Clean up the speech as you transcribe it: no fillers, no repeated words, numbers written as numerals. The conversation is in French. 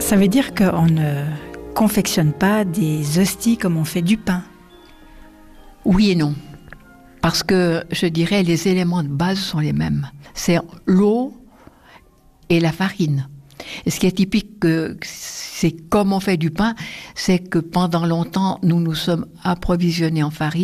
Ça veut dire qu'on ne confectionne pas des hosties comme on fait du pain? Oui et non. Parce que, je dirais, les éléments de base sont les mêmes. C'est l'eau et la farine. Et ce qui est typique, c'est comme on fait du pain, c'est que pendant longtemps, nous nous sommes approvisionnés en farine.